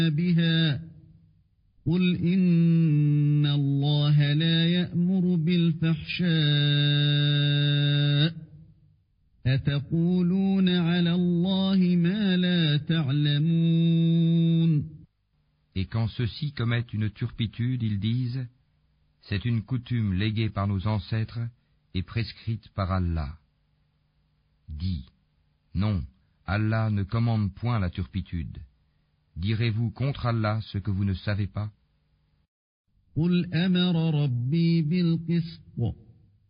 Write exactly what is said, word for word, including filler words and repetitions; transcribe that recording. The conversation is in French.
بها قل إن الله لا يأمر بالفحشاء أتقولون على الله ما لا تعلمون. Et quand ceux-ci commettent une turpitude, ils disent, c'est une coutume léguée par nos ancêtres et prescrite par Allah. Dis, non, Allah ne commande point la turpitude. Direz-vous contre Allah ce que vous ne savez pas? قل أمر ربي بالقسط